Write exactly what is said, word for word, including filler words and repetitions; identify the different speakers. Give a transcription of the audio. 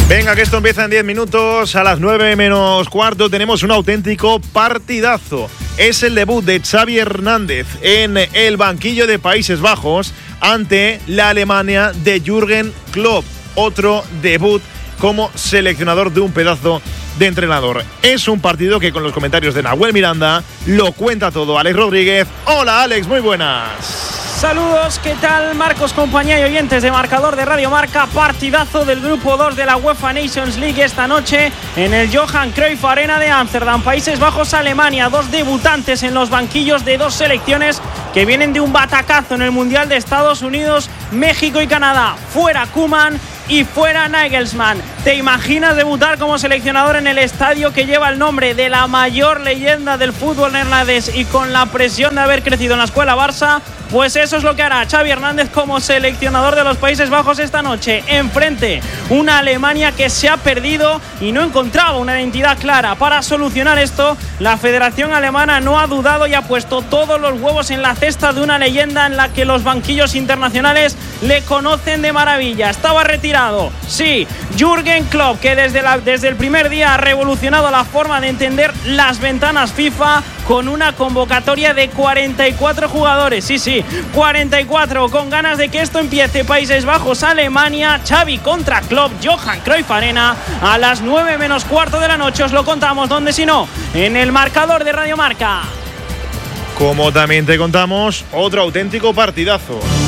Speaker 1: Venga, que esto empieza en diez minutos. A las nueve menos cuarto tenemos un auténtico partidazo. Es el debut de Xavi Hernández en el banquillo de Países Bajos ante la Alemania de Jürgen Klopp. Otro debut como seleccionador de un pedazo de entrenador. Es un partido que con los comentarios de Nahuel Miranda lo cuenta todo Alex Rodríguez. Hola Alex, muy buenas.
Speaker 2: Saludos, ¿qué tal? Marcos, compañía y oyentes de Marcador de Radio Marca. Partidazo del grupo dos de la UEFA Nations League esta noche en el Johan Cruyff Arena de Ámsterdam. Países Bajos, Alemania, dos debutantes en los banquillos de dos selecciones que vienen de un batacazo en el Mundial de Estados Unidos, México y Canadá. Fuera Koeman y fuera Nagelsmann. ¿Te imaginas debutar como seleccionador en el estadio que lleva el nombre de la mayor leyenda del fútbol neerlandés y con la presión de haber crecido en la escuela Barça? Pues eso es lo que hará Xavi Hernández como seleccionador de los Países Bajos esta noche. Enfrente, una Alemania que se ha perdido y no encontraba una identidad clara. Para solucionar esto, la Federación Alemana no ha dudado y ha puesto todos los huevos en la cesta de una leyenda en la que los banquillos internacionales le conocen de maravilla. Estaba retirado, sí, Jürgen Klopp, que desde, la, desde el primer día ha revolucionado la forma de entender las ventanas FIFA con una convocatoria de cuarenta y cuatro jugadores. Sí, sí, cuarenta y cuatro, con ganas de que esto empiece. Países Bajos, Alemania, Xavi contra Klopp, Johan Cruyff Arena, a las nueve menos cuarto de la noche. Os lo contamos, donde si no, en el Marcador de Radio Marca.
Speaker 1: Como también te contamos, otro auténtico partidazo.